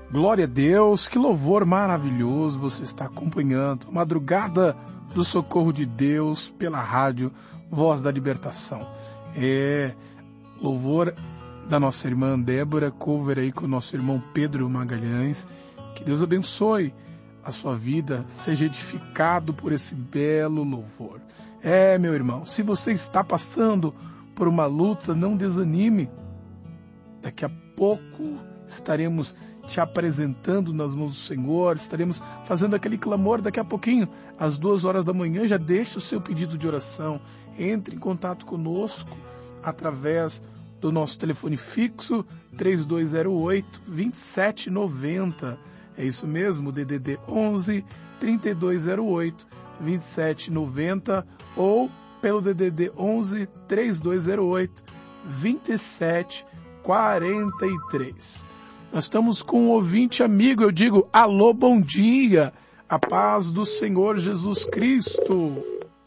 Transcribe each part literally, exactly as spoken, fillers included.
Glória a Deus, que louvor maravilhoso você está acompanhando. A madrugada do socorro de Deus pela rádio Voz da Libertação. É louvor da nossa irmã Débora, cover aí com o nosso irmão Pedro Magalhães. Que Deus abençoe a sua vida, seja edificado por esse belo louvor. É, meu irmão, se você está passando por uma luta, não desanime. Daqui a pouco estaremos te apresentando nas mãos do Senhor, estaremos fazendo aquele clamor daqui a pouquinho, às duas horas da manhã. Já deixe o seu pedido de oração, entre em contato conosco através do nosso telefone fixo três dois zero oito, dois sete nove zero. É isso mesmo, D D D onze, trinta e dois zero oito, vinte e sete noventa ou pelo D D D onze, três dois zero oito, vinte e sete quarenta e três. Nós estamos com um ouvinte amigo, eu digo, alô, bom dia, a paz do Senhor Jesus Cristo.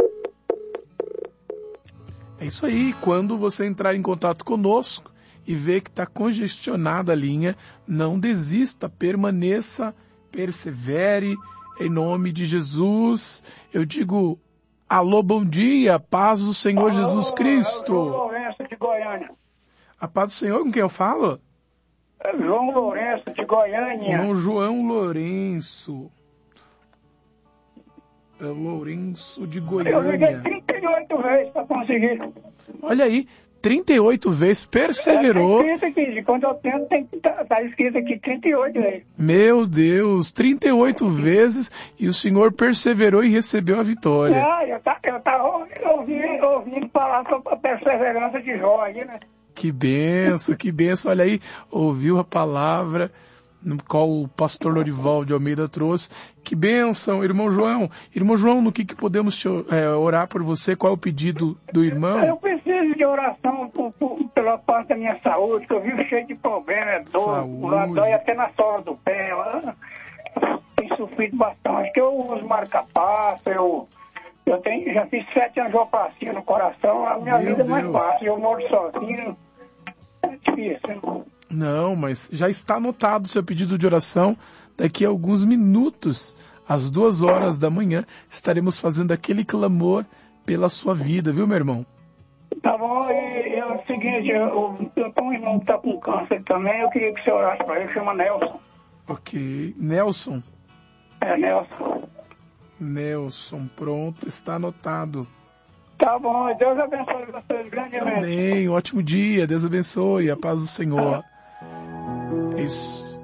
É isso aí, quando você entrar em contato conosco e ver que está congestionada a linha, não desista, permaneça, persevere, em nome de Jesus. Eu digo, alô, bom dia, paz do Senhor alô, Jesus Cristo. João Lourenço de Goiânia. A paz do Senhor, com quem eu falo? É João Lourenço de Goiânia. Irmão João Lourenço. É Lourenço de Goiânia. Eu liguei trinta e oito vezes para conseguir. Olha aí, trinta e oito vezes, perseverou. É, tá escrito aqui, quando eu tento, tem que tá, tá escrito aqui trinta e oito vezes. Meu Deus, trinta e oito vezes e o senhor perseverou e recebeu a vitória. Ah, eu tá, eu tá ouvindo, ouvindo falar sobre a perseverança de Jó aí, né? Que benção, que benção. Olha aí, ouviu a palavra no qual o pastor Lorival de Almeida trouxe. Que benção, irmão João. Irmão João, no que, que podemos te, é, orar por você? Qual é o pedido do irmão? Eu preciso de oração por, por, pela parte da minha saúde, que eu vivo cheio de problemas, dor, dói até na sola do pé. Eu tenho sofrido bastante, que eu uso marca-passo, eu... Eu tenho, já fiz sete angioplastia no coração, a minha Meu vida é mais Deus. fácil. Eu moro sozinho, é difícil. Não, mas já está anotado o seu pedido de oração. Daqui a alguns minutos, às duas horas da manhã, estaremos fazendo aquele clamor pela sua vida, viu, meu irmão? Tá bom, e é o seguinte, eu, eu tenho um irmão que está com câncer também, eu queria que você orasse para ele, chama Nelson. Ok, Nelson. É, Nelson. Nelson, pronto, está anotado. Tá bom, Deus abençoe vocês grandemente. Amém, ótimo dia, Deus abençoe, a paz do Senhor. É isso.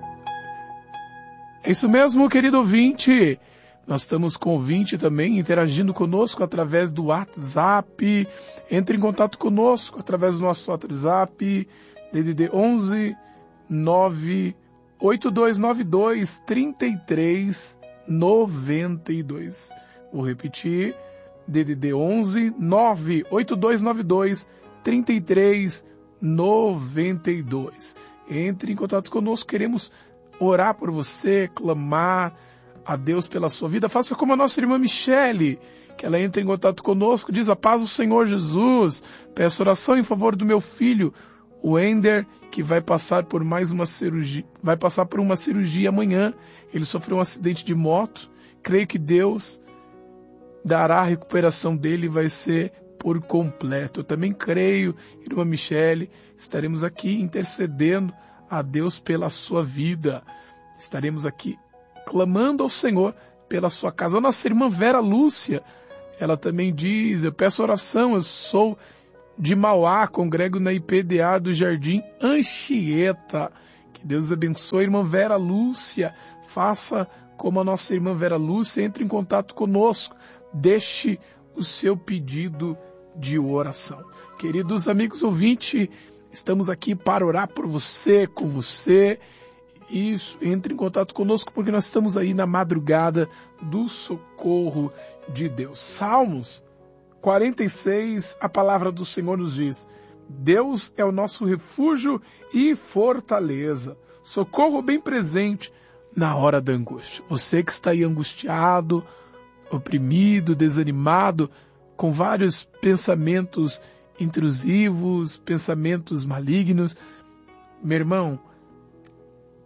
É isso mesmo, querido ouvinte. Nós estamos com o ouvinte também interagindo conosco através do WhatsApp. Entre em contato conosco através do nosso WhatsApp, D D D onze, nove oito dois nove dois, trinta e três noventa e dois. Vou repetir, D D D onze, nove oito dois nove dois, trinta e três noventa e dois. Entre em contato conosco, queremos orar por você, clamar a Deus pela sua vida. Faça como a nossa irmã Michele, que ela entra em contato conosco, diz: a paz do Senhor Jesus, peço oração em favor do meu filho, o Ender, que vai passar por mais uma cirurgia, vai passar por uma cirurgia amanhã. Ele sofreu um acidente de moto. Creio que Deus dará a recuperação dele e vai ser por completo. Eu também creio, irmã Michele, estaremos aqui intercedendo a Deus pela sua vida. Estaremos aqui clamando ao Senhor pela sua casa. A nossa irmã Vera Lúcia, ela também diz: eu peço oração, eu sou de Mauá, congrego na I P D A do Jardim Anchieta. Que Deus abençoe, irmã Vera Lúcia. Faça como a nossa irmã Vera Lúcia, entre em contato conosco. Deixe o seu pedido de oração. Queridos amigos ouvintes, estamos aqui para orar por você, com você. Isso, entre em contato conosco, porque nós estamos aí na madrugada do socorro de Deus. Salmos quarenta e seis, a palavra do Senhor nos diz: Deus é o nosso refúgio e fortaleza, socorro bem presente na hora da angústia. Você que está aí angustiado, oprimido, desanimado, com vários pensamentos intrusivos, pensamentos malignos, meu irmão,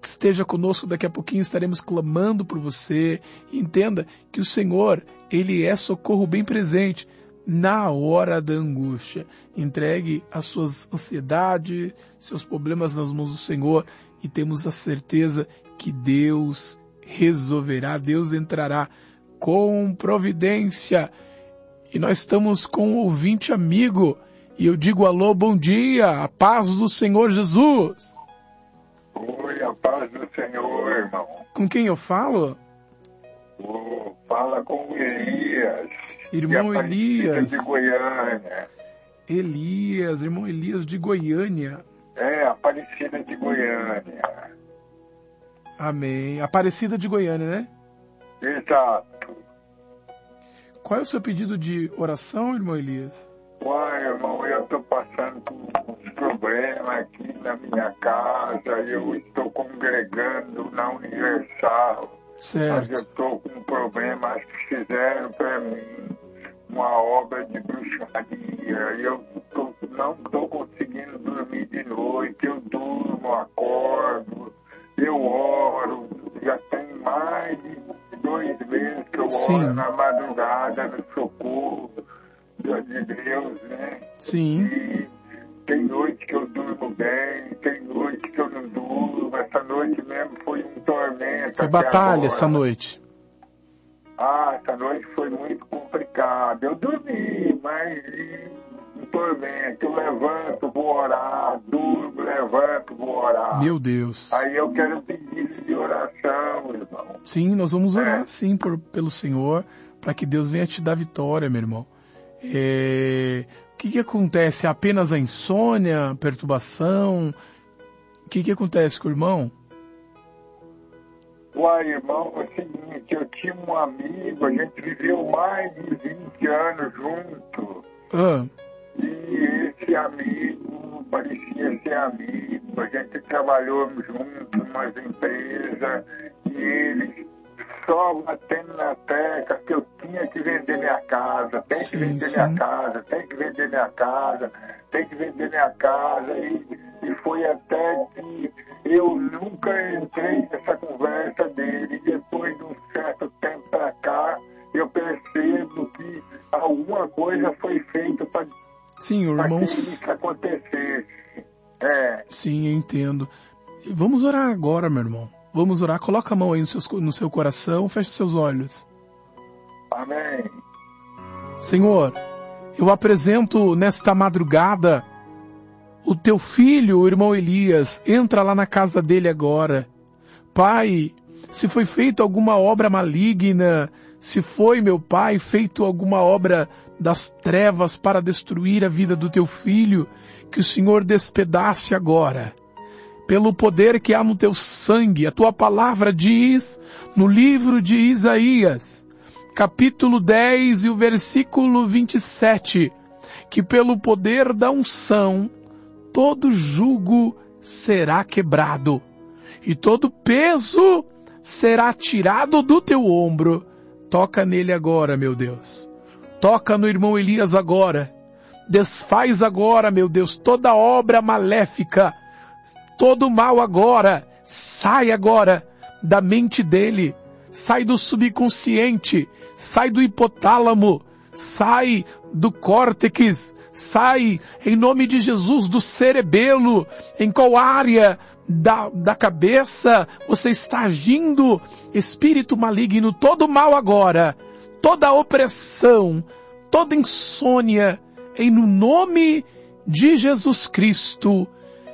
esteja conosco, daqui a pouquinho estaremos clamando por você. Entenda que o Senhor, Ele é socorro bem presente na hora da angústia. Entregue as suas ansiedades, seus problemas nas mãos do Senhor e temos a certeza que Deus resolverá, Deus entrará com providência. E nós estamos com um ouvinte amigo e eu digo alô, bom dia, a paz do Senhor Jesus. Oi, a paz do Senhor, irmão. Com quem eu falo? Oh, fala com o Elias. Irmão Elias. de Goiânia. Elias, irmão Elias de Goiânia. É, Aparecida de Goiânia. Amém. Aparecida de Goiânia, né? Exato. Qual é o seu pedido de oração, irmão Elias? Uai, irmão, eu estou passando por uns problemas aqui na minha casa. Eu estou congregando na Universal. Certo. Mas eu estou com um problema que fizeram para mim uma obra de bruxaria. Eu tô, não estou conseguindo dormir de noite. Eu durmo, acordo, eu oro. Já tem mais de dois meses que eu Sim. oro na madrugada no socorro de Deus, né? Sim. E tem noite que eu durmo bem, tem noite que eu não durmo. Essa noite mesmo foi um tormento. Foi batalha essa noite. Ah, essa noite foi muito complicada. Eu dormi, mas um tormento. Eu levanto, vou orar, durmo, levanto, vou orar. Meu Deus. Aí eu quero pedir de oração, irmão. Sim, nós vamos orar, é. sim, por, pelo Senhor, para que Deus venha te dar vitória, meu irmão. É... O que que acontece? Apenas a insônia, perturbação? O que que acontece com o irmão? Uai, irmão, é o seguinte, eu tinha um amigo, a gente viveu mais de vinte anos juntos. Ah. E esse amigo parecia ser amigo, a gente trabalhou juntos nas empresas e ele só batendo na tecla que eu tinha que vender minha casa, tem que Sim, vender sim. minha casa, tem que vender minha casa, tem que vender minha casa. E, e foi até que eu nunca entrei nessa conversa dele. Depois de um certo tempo para cá, eu percebo que alguma coisa foi feita para Sim, o irmão... que isso acontecesse. É. Sim, eu entendo. Vamos orar agora, meu irmão. Vamos orar. Coloca a mão aí no, seus, no seu coração, feche seus olhos. Amém. Senhor, eu apresento nesta madrugada o teu filho, o irmão Elias. Entra lá na casa dele agora. Pai, se foi feita alguma obra maligna, se foi, meu Pai, feito alguma obra das trevas para destruir a vida do teu filho, que o Senhor despedace agora. Pelo poder que há no teu sangue, a tua palavra diz no livro de Isaías, capítulo dez e o versículo vinte e sete, que pelo poder da unção, todo jugo será quebrado, e todo peso será tirado do teu ombro. Toca nele agora, meu Deus. Toca no irmão Elias agora. Desfaz agora, meu Deus, toda obra maléfica, todo mal agora. Sai agora da mente dele. Sai do subconsciente. Sai do hipotálamo. Sai do córtex. Sai, em nome de Jesus, do cerebelo. Em qual área da, da cabeça você está agindo? Espírito maligno, todo mal agora, toda opressão, toda insônia, em no nome de Jesus Cristo,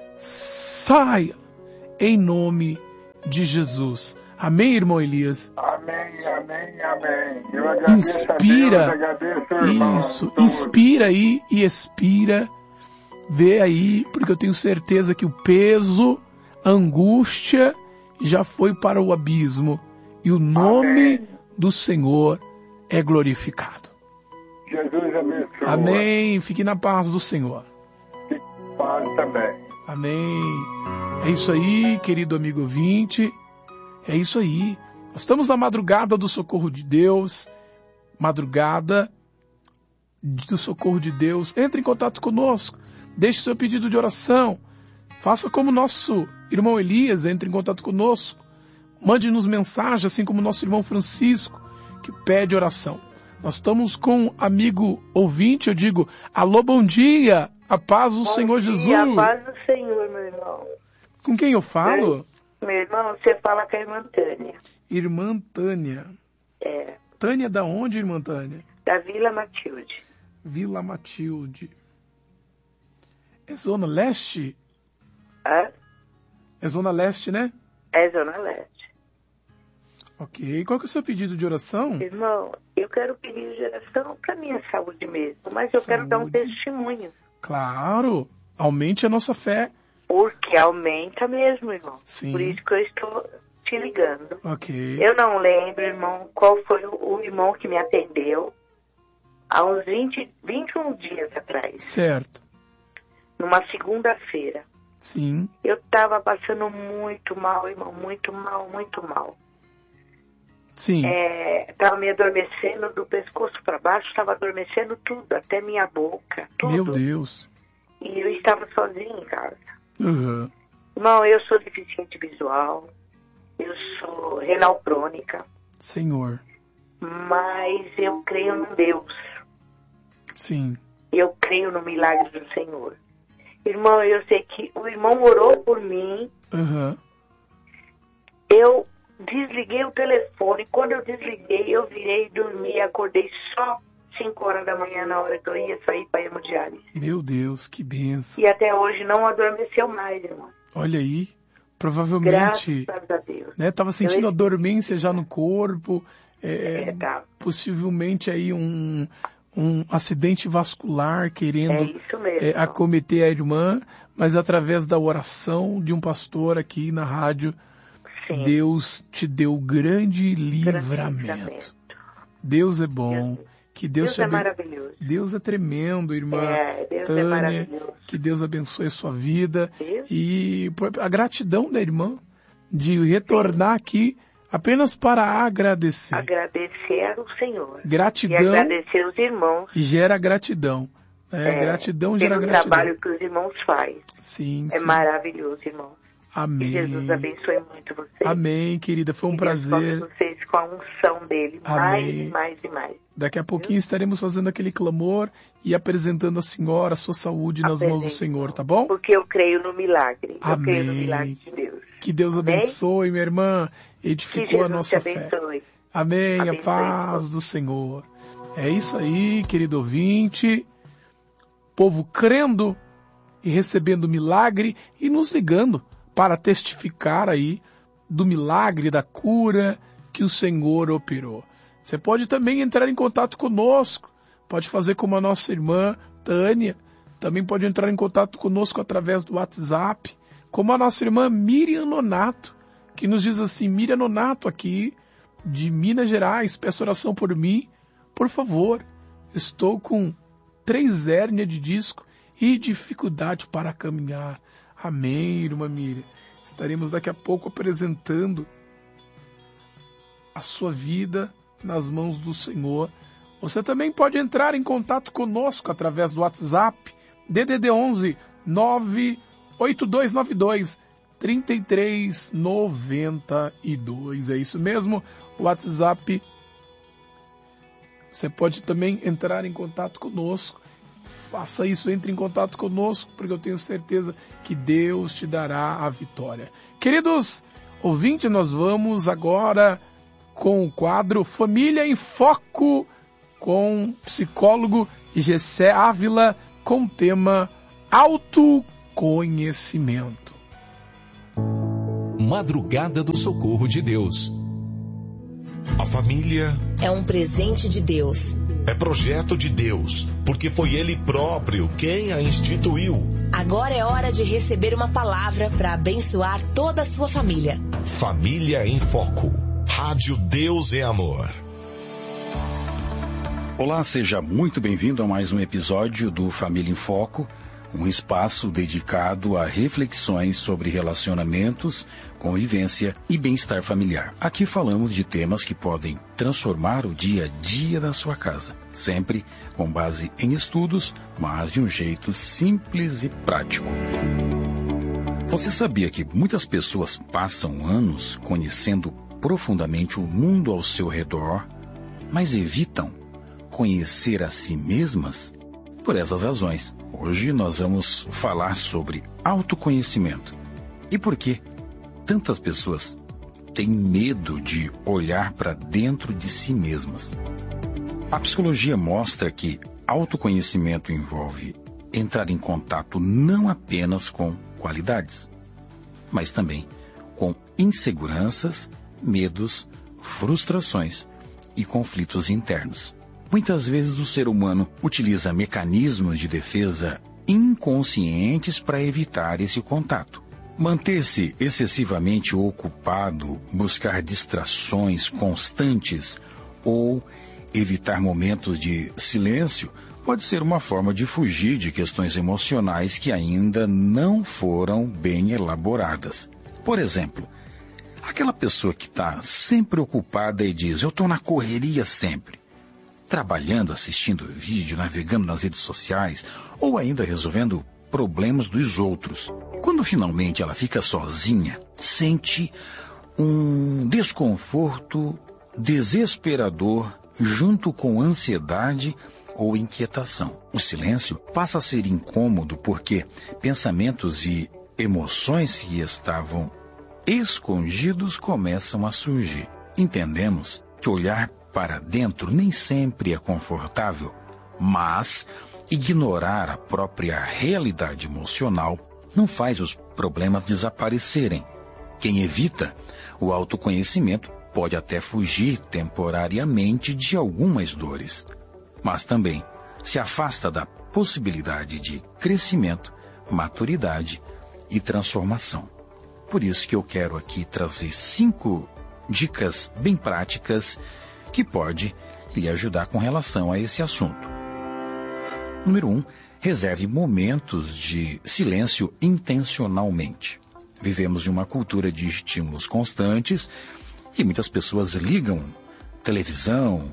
saia, em nome de Jesus. Amém, irmão Elias? Amém, amém, amém. Eu agradeço Inspira, a Deus, agradeço ao irmão. isso, inspira aí e expira. Vê aí, porque eu tenho certeza que o peso, a angústia já foi para o abismo e o nome Amém. do Senhor é glorificado. Jesus abençoe. Amém. Fique na paz do Senhor. Fique em paz também. Amém. É isso aí, querido amigo ouvinte. É isso aí. Nós estamos na madrugada do socorro de Deus. Madrugada do socorro de Deus. Entre em contato conosco. Deixe seu pedido de oração. Faça como nosso irmão Elias, entre em contato conosco. Mande-nos mensagem, assim como nosso irmão Francisco, que pede oração. Nós estamos com um amigo ouvinte, eu digo, alô, bom dia, a paz do bom Senhor dia, Jesus. A paz do Senhor, meu irmão. Com quem eu falo? Meu, meu irmão, você fala com a irmã Tânia. Irmã Tânia. É. Tânia da onde, irmã Tânia? Da Vila Matilde. Vila Matilde. É Zona Leste? Hã? É Zona Leste, né? É Zona Leste. Ok. Qual que é o seu pedido de oração? Irmão, eu quero pedir de oração para minha saúde mesmo, mas eu saúde. quero dar um testemunho. Claro. Aumente a nossa fé. Porque aumenta mesmo, irmão. Sim. Por isso que eu estou te ligando. Ok. Eu não lembro, irmão, qual foi o, o irmão que me atendeu há uns vinte, vinte e um dias atrás. Certo. Numa segunda-feira. Sim. Eu estava passando muito mal, irmão, muito mal, muito mal. Sim. Estava é, me adormecendo do pescoço para baixo, estava adormecendo tudo, até minha boca, tudo. Meu Deus. E eu estava sozinha em casa. Uhum. Irmão, eu sou deficiente visual, eu sou renal crônica. Senhor. Mas eu creio no Deus. Sim. Eu creio no milagre do Senhor. Irmão, eu sei que o irmão orou por mim. Uhum. Eu desliguei o telefone. Quando eu desliguei, eu virei dormir. Acordei só cinco horas da manhã na hora que eu ia sair para hemodiálise. Meu Deus, que benção. E até hoje não adormeceu mais, irmão. Olha aí. Provavelmente... Graças a Deus. Né, tava sentindo eu... a dormência já no corpo. É, é, tá. Possivelmente aí um... um acidente vascular querendo é isso mesmo. É, acometer a irmã, mas através da oração de um pastor aqui na rádio, sim, Deus te deu grande livramento. Grande livramento. Deus é bom. Deus, que Deus, Deus é aben... maravilhoso. Deus é tremendo, irmã é, Deus Tânia. É maravilhoso. Que Deus abençoe a sua vida. Deus? E a gratidão da irmã de retornar, sim, aqui apenas para agradecer. Agradecer ao Senhor. Gratidão. E agradecer aos irmãos. Gera gratidão. É, é, gratidão gera pelo gratidão. trabalho que os irmãos fazem. Sim, é sim. maravilhoso, irmão. Amém. Que Jesus abençoe muito vocês. Amém, querida. Foi um e prazer. Deus vocês com a unção dele. Amém. Mais e mais e mais. Daqui a pouquinho Deus? estaremos fazendo aquele clamor e apresentando a senhora, a sua saúde nas Apresente, mãos do Senhor, tá bom? Porque eu creio no milagre. Amém. Eu creio no milagre de Deus. Que Deus abençoe, Amém? Minha irmã. Edificou a nossa te abençoe. fé. Amém. Abençoe, a paz Deus. do Senhor. É isso aí, querido ouvinte. Povo crendo e recebendo milagre e nos ligando para testificar aí do milagre, da cura que o Senhor operou. Você pode também entrar em contato conosco, pode fazer como a nossa irmã Tânia, também pode entrar em contato conosco através do WhatsApp, como a nossa irmã Miriam Nonato, que nos diz assim: Miriam Nonato aqui, de Minas Gerais, peço oração por mim, por favor, estou com três hérnias de disco e dificuldade para caminhar. Amém, irmã Miriam. Estaremos daqui a pouco apresentando a sua vida nas mãos do Senhor. Você também pode entrar em contato conosco através do WhatsApp, D D D onze nove oito dois nove dois três três nove dois. É isso mesmo, o WhatsApp. Você pode também entrar em contato conosco. Faça isso, entre em contato conosco, porque eu tenho certeza que Deus te dará a vitória. Queridos ouvintes, nós vamos agora com o quadro Família em Foco, com o psicólogo Gessé Ávila, com o tema autoconhecimento. Madrugada do Socorro de Deus. A família é um presente de Deus. É projeto de Deus, porque foi Ele próprio quem a instituiu. Agora é hora de receber uma palavra para abençoar toda a sua família. Família em Foco. Rádio Deus é Amor. Olá, seja muito bem-vindo a mais um episódio do Família em Foco, um espaço dedicado a reflexões sobre relacionamentos, convivência e bem-estar familiar. Aqui falamos de temas que podem transformar o dia a dia da sua casa, sempre com base em estudos, mas de um jeito simples e prático. Você sabia que muitas pessoas passam anos conhecendo profundamente o mundo ao seu redor, mas evitam conhecer a si mesmas? Por essas razões, hoje nós vamos falar sobre autoconhecimento e por que tantas pessoas têm medo de olhar para dentro de si mesmas. A psicologia mostra que autoconhecimento envolve entrar em contato não apenas com qualidades, mas também com inseguranças, medos, frustrações e conflitos internos. Muitas vezes o ser humano utiliza mecanismos de defesa inconscientes para evitar esse contato. Manter-se excessivamente ocupado, buscar distrações constantes ou evitar momentos de silêncio pode ser uma forma de fugir de questões emocionais que ainda não foram bem elaboradas. Por exemplo, aquela pessoa que está sempre ocupada e diz: eu estou na correria sempre, trabalhando, assistindo vídeo, navegando nas redes sociais ou ainda resolvendo problemas dos outros. Quando finalmente ela fica sozinha, sente um desconforto desesperador junto com ansiedade ou inquietação. O silêncio passa a ser incômodo porque pensamentos e emoções que estavam escondidos começam a surgir. Entendemos que olhar para dentro nem sempre é confortável, mas ignorar a própria realidade emocional não faz os problemas desaparecerem. Quem evita o autoconhecimento pode até fugir temporariamente de algumas dores, mas também se afasta da possibilidade de crescimento, maturidade e transformação. Por isso que eu quero aqui trazer cinco dicas bem práticas que pode lhe ajudar com relação a esse assunto. Número um, reserve momentos de silêncio intencionalmente. Vivemos em uma cultura de estímulos constantes e muitas pessoas ligam televisão,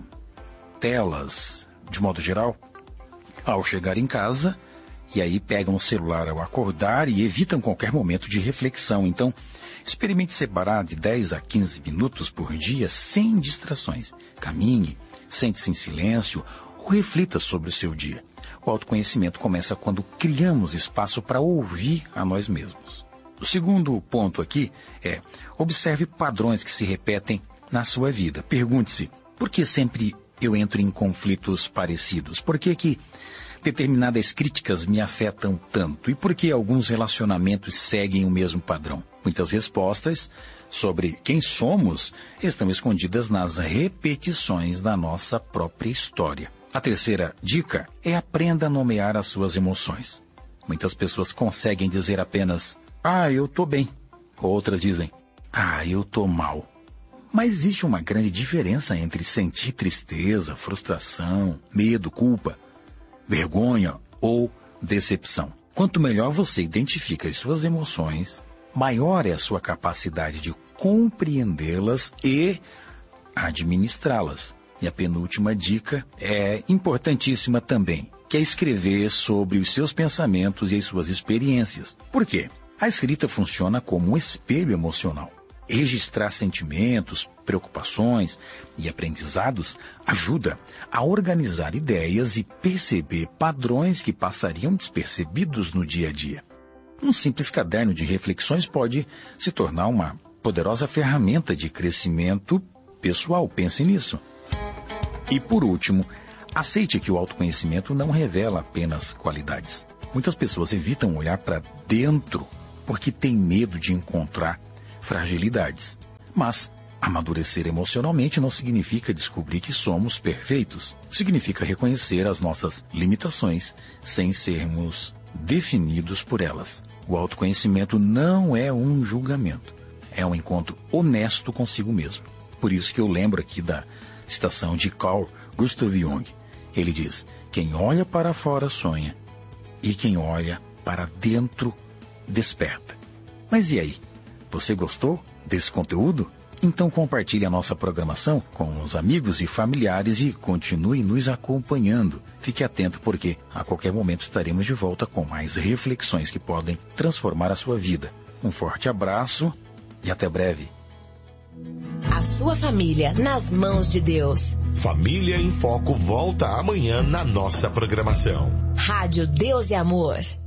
telas, de modo geral, ao chegar em casa, e aí pegam o celular ao acordar e evitam qualquer momento de reflexão. Então, experimente separar de dez a quinze minutos por dia sem distrações. Caminhe, sente-se em silêncio ou reflita sobre o seu dia. O autoconhecimento começa quando criamos espaço para ouvir a nós mesmos. O segundo ponto aqui é: observe padrões que se repetem na sua vida. Pergunte-se: por que sempre eu entro em conflitos parecidos? Por que que determinadas críticas me afetam tanto? E por que alguns relacionamentos seguem o mesmo padrão? Muitas respostas sobre quem somos estão escondidas nas repetições da nossa própria história. A terceira dica é: aprenda a nomear as suas emoções. Muitas pessoas conseguem dizer apenas: ah, eu tô bem. Outras dizem: ah, eu tô mal. Mas existe uma grande diferença entre sentir tristeza, frustração, medo, culpa, vergonha ou decepção. Quanto melhor você identifica as suas emoções, maior é a sua capacidade de compreendê-las e administrá-las. E a penúltima dica é importantíssima também, que é escrever sobre os seus pensamentos e as suas experiências. Por quê? A escrita funciona como um espelho emocional. Registrar sentimentos, preocupações e aprendizados ajuda a organizar ideias e perceber padrões que passariam despercebidos no dia a dia. Um simples caderno de reflexões pode se tornar uma poderosa ferramenta de crescimento pessoal. Pense nisso. E por último, aceite que o autoconhecimento não revela apenas qualidades. Muitas pessoas evitam olhar para dentro porque têm medo de encontrar fragilidades. Mas amadurecer emocionalmente não significa descobrir que somos perfeitos. Significa reconhecer as nossas limitações sem sermos definidos por elas. O autoconhecimento não é um julgamento. É um encontro honesto consigo mesmo. Por isso que eu lembro aqui da citação de Carl Gustav Jung. Ele diz: quem olha para fora sonha, e quem olha para dentro desperta. Mas e aí? Você gostou desse conteúdo? Então compartilhe a nossa programação com os amigos e familiares e continue nos acompanhando. Fique atento porque a qualquer momento estaremos de volta com mais reflexões que podem transformar a sua vida. Um forte abraço e até breve. A sua família nas mãos de Deus. Família em Foco volta amanhã na nossa programação. Rádio Deus e Amor.